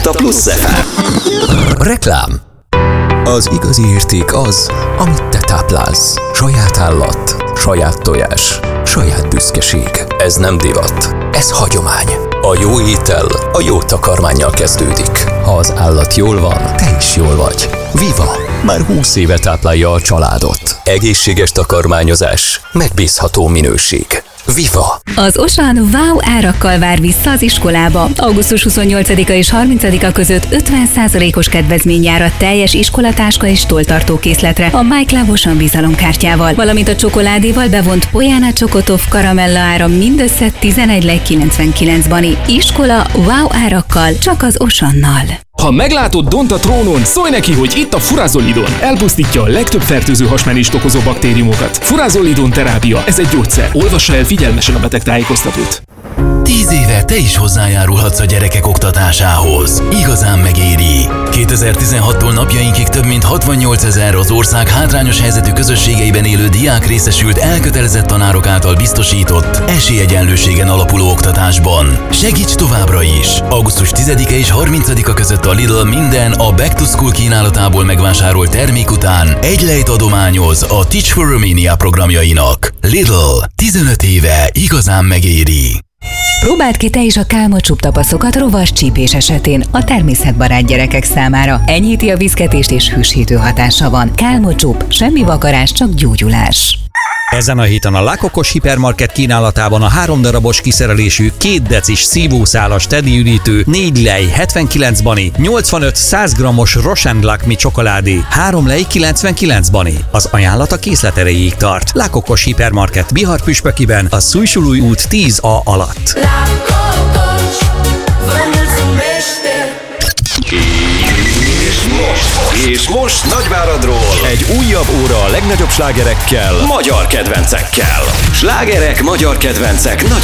A Plusz FM. Reklám. Az igazi érték az, amit te táplálsz. Saját állat, saját tojás, saját büszkeség. Ez nem divat, ez hagyomány. A jó étel a jó takarmánnyal kezdődik. Ha az állat jól van, te is jól vagy. Viva! Már 20 éve táplálja a családot. Egészséges takarmányozás, megbízható minőség. Viva! Az Osan wow árakkal vár vissza az iskolába. Augusztus 28-a és 30-a között 50%-os kedvezmény jár a teljes iskolatáska és tolltartó készletre a My Club Osan bizalomkártyával, valamint a csokoládéval bevont Pojána Csokotov karamella ára mindössze 11,99 bani. Iskola wow árakkal csak az Osannal. Ha meglátod Dont a trónon, szólj neki, hogy itt a Furazolidon. Elpusztítja a legtöbb fertőző hasmenést okozó baktériumokat. Furazolidon terápia, ez egy gyógyszer. Olvassa el figyelmesen a betegtájékoztatót. 10 éve te is hozzájárulhatsz a gyerekek oktatásához. Igazán megéri. 2016-tól napjainkig több mint 68 000 az ország hátrányos helyzetű közösségeiben élő diák részesült elkötelezett tanárok által biztosított esélyegyenlőségen alapuló oktatásban. Segíts továbbra is! Augusztus 10-e és 30-a között a Lidl minden a Back to School kínálatából megvásárolt termék után egy lejt adományoz a Teach for Romania programjainak. Lidl, 15 éve igazán megéri. Próbáld ki te is a Kálmocsup tapaszokat rovas csípés esetén a természetbarát gyerekek számára. Enyhíti a viszketést és hűsítő hatása van. Kálmocsup, semmi vakarás, csak gyógyulás. Ezen a héten a Lakokos Hipermarket kínálatában a 3 darabos kiszerelésű 2 decis szívószálas teddy üdítő, 4 lej 79 bani, 85-100 g-os Roche & Lakmi csokoládé, 3 lej 99 bani. Az ajánlat a készlet erejéig tart. Lakokos Hipermarket Bihar Püspökiben, a Szújsulúj út 10A alatt. És most Nagyváradról egy újabb óra a legnagyobb slágerekkel, magyar kedvencekkel. Slágerek, magyar kedvencek,